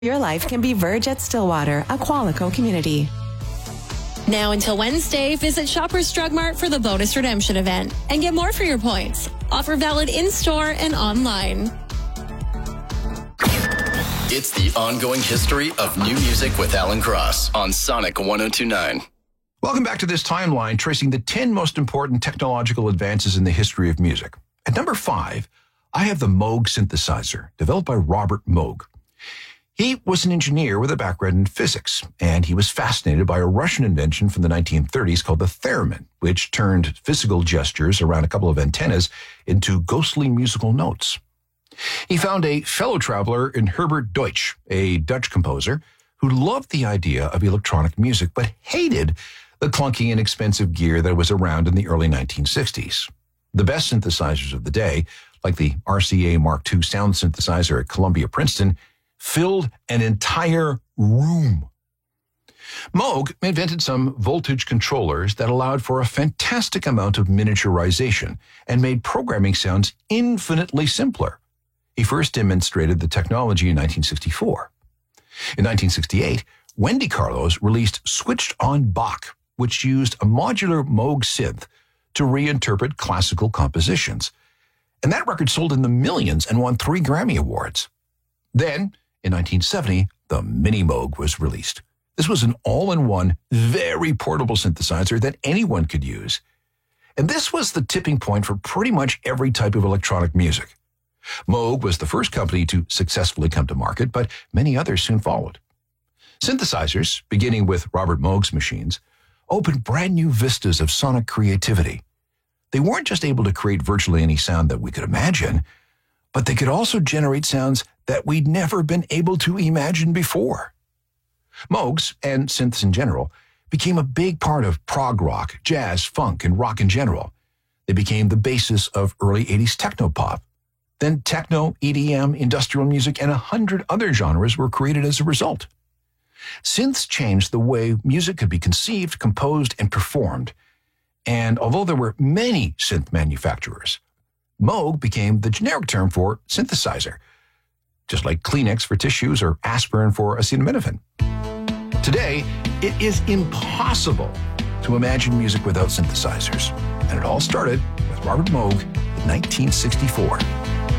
Your life can be Verge at Stillwater, a Qualico community. Now until Wednesday, visit Shoppers Drug Mart for the bonus redemption event and get more for your points. Offer valid in-store and online. It's the ongoing history of new music with Alan Cross on Sonic 102.9. Welcome back to this timeline tracing the 10 most important technological advances in the history of music. At number 5, I have the Moog synthesizer, developed by Robert Moog. He was an engineer with a background in physics, and he was fascinated by a Russian invention from the 1930s called the theremin, which turned physical gestures around a couple of antennas into ghostly musical notes. He found a fellow traveler in Herbert Deutsch, a Dutch composer, who loved the idea of electronic music but hated the clunky and expensive gear that was around in the early 1960s. The best synthesizers of the day, like the RCA Mark II sound synthesizer at Columbia Princeton, filled an entire room. Moog invented some voltage controllers that allowed for a fantastic amount of miniaturization and made programming sounds infinitely simpler. He first demonstrated the technology in 1964. In 1968, Wendy Carlos released Switched on Bach, which used a modular Moog synth to reinterpret classical compositions. And that record sold in the millions and won 3 Grammy Awards. Then, in 1970, the Mini Moog was released. This was an all-in-one, very portable synthesizer that anyone could use. And this was the tipping point for pretty much every type of electronic music. Moog was the first company to successfully come to market, but many others soon followed. Synthesizers, beginning with Robert Moog's machines, opened brand new vistas of sonic creativity. They weren't just able to create virtually any sound that we could imagine, but they could also generate sounds that we'd never been able to imagine before. Moogs, and synths in general, became a big part of prog rock, jazz, funk, and rock in general. They became the basis of early 80s technopop. Then techno, EDM, industrial music, and 100 other genres were created as a result. Synths changed the way music could be conceived, composed, and performed. And although there were many synth manufacturers, Moog became the generic term for synthesizer, just like Kleenex for tissues or aspirin for acetaminophen. Today, it is impossible to imagine music without synthesizers. And it all started with Robert Moog in 1964.